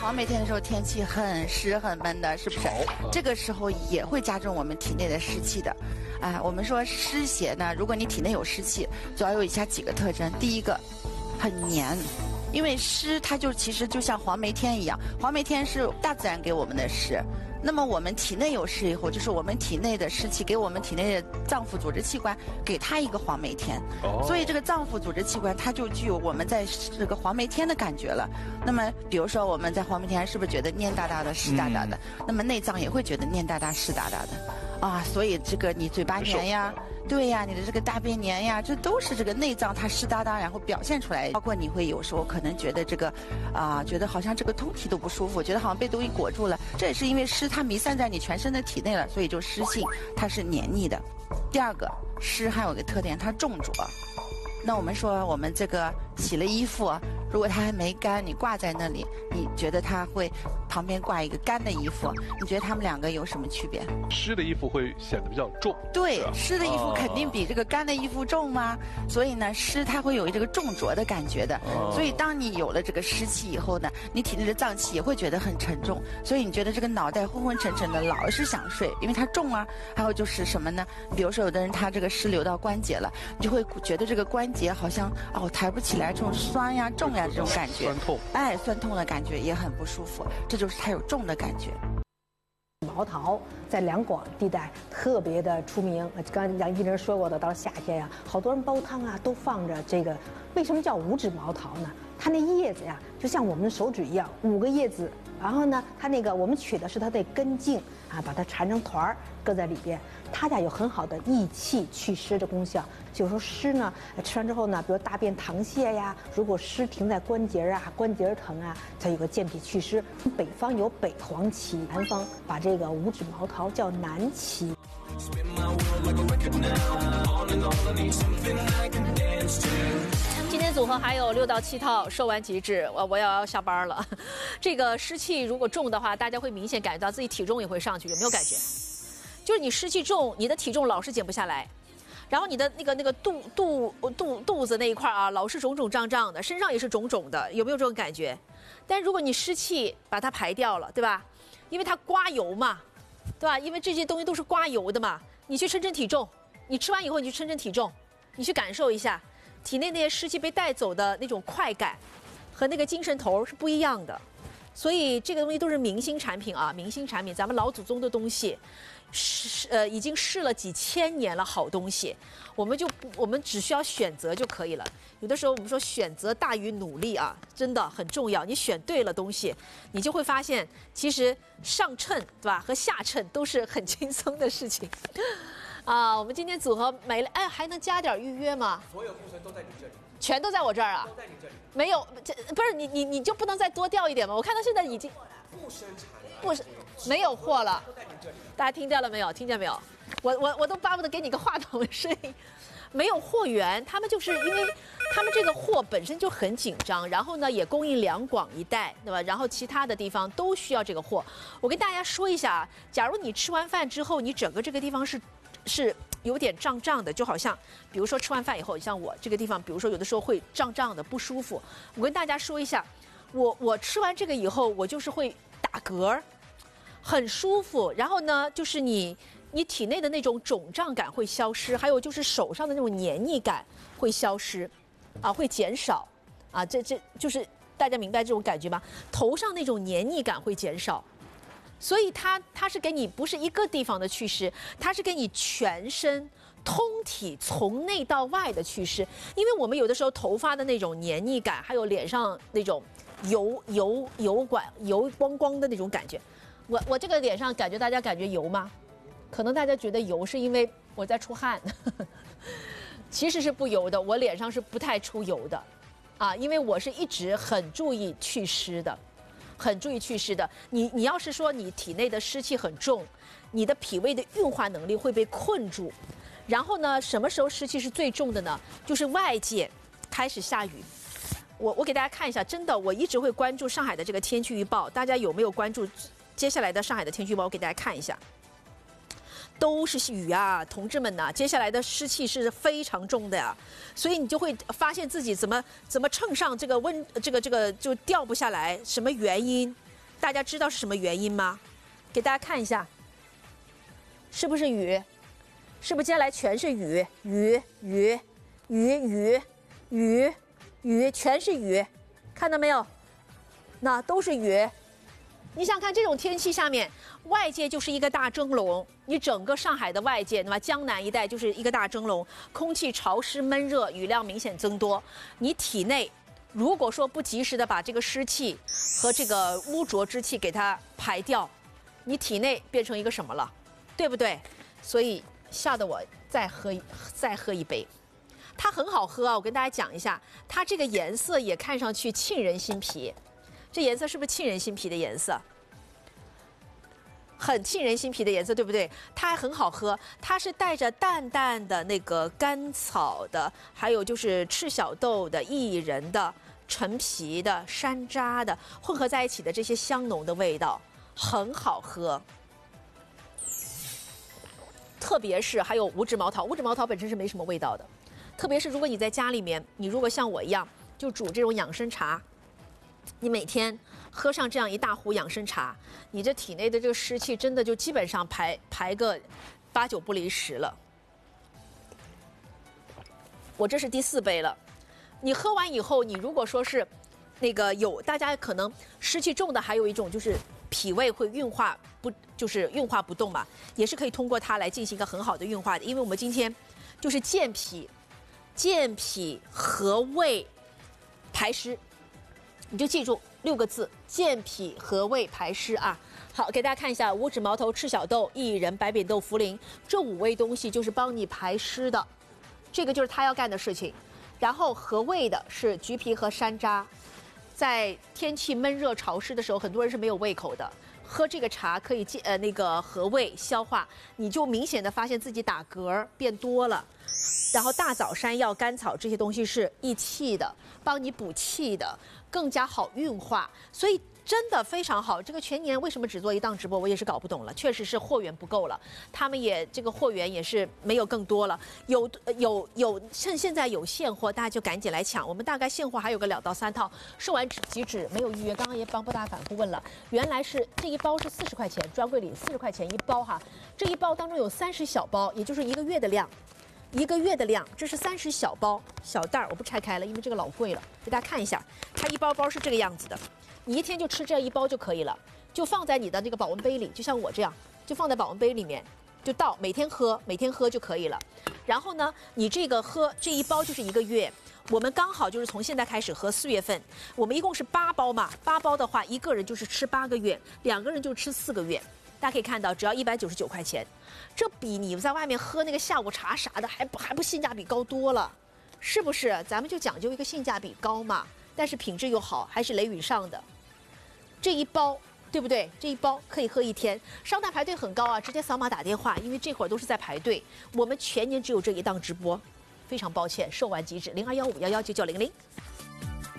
黄梅天的时候，天气很湿很闷的，是不是？这个时候也会加重我们体内的湿气的。我们说湿邪呢，如果你体内有湿气，主要有以下几个特征。第一个，很黏。因为湿它其实就像黄梅天一样，黄梅天是大自然给我们的湿。那么我们体内有湿以后，就是我们体内的湿气给我们体内的脏腑组织器官给它一个黄梅天，所以这个脏腑组织器官它就具有我们在这个黄梅天的感觉了。那么比如说我们在黄梅天是不是觉得黏哒哒的、湿哒哒的？那么内脏也会觉得黏哒哒、湿哒哒的所以这个你嘴巴黏呀。对呀，你的这个大便黏呀，这都是这个内脏它湿哒哒，然后表现出来。包括你会有时候可能觉得这个觉得好像这个通体都不舒服，觉得好像被东西裹住了，这也是因为湿它弥散在你全身的体内了，所以就湿性它是黏腻的。第二个，湿还有一个特点，它重浊。那我们说我们这个洗了衣服，如果它还没干，你挂在那里，你觉得它会旁边挂一个干的衣服，你觉得它们两个有什么区别？ 湿的衣服会显得比较重。 对，湿的衣服肯定比这个干的衣服重吗？所以呢，湿它会有这个重浊的感觉的。所以当你有了这个湿气以后呢，你体内的脏器也会觉得很沉重，所以你觉得这个脑袋昏昏沉沉的，老是想睡，因为它重啊。还有就是什么呢？比如说有的人他这个湿流到关节了，你就会觉得这个关节好像抬不起来，这种酸呀、重呀这种感觉， 酸痛， 酸痛的感觉也很不舒服，这就是它有重的感觉。 毛桃在两广地带特别的出名，刚才杨一人说过的，到了夏天呀，好多人煲汤啊都放着这个。为什么叫五指毛桃呢？它那叶子呀，就像我们的手指一样，5个叶子。然后呢，它那个我们取的是它的根茎把它缠成团儿，搁在里边。它家有很好的益气祛湿的功效。就说湿呢，吃完之后呢，比如大便溏泻呀，如果湿停在关节关节疼它有个健脾祛湿。北方有北黄芪，南方把这个五指毛桃叫南芪。 今天组合还有6到7套，售完即止，我要下班了。这个湿气如果重的话，大家会明显感觉到自己体重也会上去，有没有感觉？就是你湿气重，你的体重老是减不下来，然后你的那个肚子那一块老是肿肿胀胀的，身上也是肿肿的，有没有这种感觉？但如果你湿气把它排掉了，对吧？因为它刮油嘛，对吧？因为这些东西都是刮油的嘛。你去称称体重，你吃完以后你去称称体重，你去感受一下体内那些湿气被带走的那种快感，和那个精神头是不一样的。所以这个东西都是明星产品明星产品，咱们老祖宗的东西，已经试了几千年了，好东西，我们只需要选择就可以了。有的时候我们说选择大于努力真的很重要。你选对了东西，你就会发现其实上秤对吧和下秤都是很轻松的事情。我们今天组合没了，还能加点预约吗？ 所有库存都在你这里。 全都在我这儿都在你这里。 没有，不是你就不能再多调一点吗？我看到现在已经不生产没有货了。 都在你这里。 大家听见了没有？听见没有？我都巴不得给你个话筒的声音。没有货源，他们就是因为他们这个货本身就很紧张，然后呢也供应两广一带，对吧？然后其他的地方都需要这个货。我跟大家说一下，假如你吃完饭之后，你整个这个地方是有点胀胀的，就好像比如说吃完饭以后，像我这个地方，比如说有的时候会胀胀的不舒服。我跟大家说一下，我吃完这个以后，我就是会打嗝，很舒服。然后呢，就是你体内的那种肿胀感会消失，还有就是手上的那种黏腻感会消失，会减少，这就是大家明白这种感觉吗？头上那种黏腻感会减少。所以它是给你不是一个地方的祛湿，它是给你全身通体从内到外的祛湿。因为我们有的时候头发的那种黏腻感，还有脸上那种油光光的那种感觉，我这个脸上感觉大家感觉油吗？可能大家觉得油是因为我在出汗，其实是不油的，我脸上是不太出油的，因为我是一直很注意祛湿的。很注意祛湿的，你要是说你体内的湿气很重，你的脾胃的运化能力会被困住。然后呢，什么时候湿气是最重的呢？就是外界开始下雨。我给大家看一下，真的，我一直会关注上海的这个天气预报，大家有没有关注接下来的上海的天气预报？我给大家看一下。都是雨同志们接下来的湿气是非常重的呀，所以你就会发现自己怎么秤上这个这个就掉不下来，什么原因？ 大家知道是什么原因吗？给大家看一下，是不是雨？是不是接下来全是雨？雨，全是雨，看到没有？那都是雨。你想看这种天气下面，外界就是一个大蒸笼，你整个上海的外界，对吧？江南一带就是一个大蒸笼，空气潮湿闷热，雨量明显增多。你体内如果说不及时的把这个湿气和这个污浊之气给它排掉，你体内变成一个什么了？对不对？所以吓得我再喝一杯。它很好喝啊，我跟大家讲一下，它这个颜色也看上去沁人心脾。这颜色是不是沁人心脾的颜色？很沁人心脾的颜色，对不对？它还很好喝，它是带着淡淡的那个甘草的，还有就是赤小豆的、薏仁的、陈皮的、山楂的混合在一起的这些香浓的味道，很好喝。特别是还有五指毛桃，五指毛桃本身是没什么味道的，特别是如果你在家里面，你如果像我一样就煮这种养生茶。你每天喝上这样一大壶养生茶，你这体内的这个湿气真的就基本上排个8、9不离10了。我这是第4杯了，你喝完以后，你如果说是那个大家可能湿气重的，还有一种就是脾胃会运化不动嘛，也是可以通过它来进行一个很好的运化的。因为我们今天就是健脾和胃排湿。你就记住6个字：健脾和胃排湿啊！好，给大家看一下五指毛头、赤小豆、薏仁、白扁豆、茯苓这5味东西，就是帮你排湿的，这个就是他要干的事情。然后和胃的是橘皮和山楂，在天气闷热潮湿的时候，很多人是没有胃口的，喝这个茶可以和胃消化，你就明显的发现自己打嗝变多了。然后大枣、山药、甘草这些东西是益气的，帮你补气的，更加好运化，所以真的非常好。这个全年为什么只做一档直播，我也是搞不懂了。确实是货源不够了，他们也这个货源也是没有更多了。趁现在有现货，大家就赶紧来抢。我们大概现货还有个2到3套，售完即止，没有预约。刚刚也帮大家反复问了，原来是这一包是40块钱，专柜里40块钱一包哈。这一包当中有30小包，也就是1个月的量。1个月的量，这是30小包小袋儿，我不拆开了，因为这个老贵了。给大家看一下，它一包包是这个样子的，你一天就吃这一包就可以了，就放在你的那个保温杯里，就像我这样，就放在保温杯里面，就倒，每天喝就可以了。然后呢，你这个喝这一包就是1个月，我们刚好就是从现在开始喝4月份，我们一共是8包嘛，8包的话1个人就是吃8个月，2个人就吃4个月。大家可以看到，只要199块钱，这比你在外面喝那个下午茶啥的还不性价比高多了，是不是？咱们就讲究一个性价比高嘛，但是品质又好，还是雷允上的。这一包，对不对？这一包可以喝1天，商单排队很高啊，直接扫码打电话，因为这会儿都是在排队。我们全年只有这一档直播，非常抱歉，售完即止，0215119900。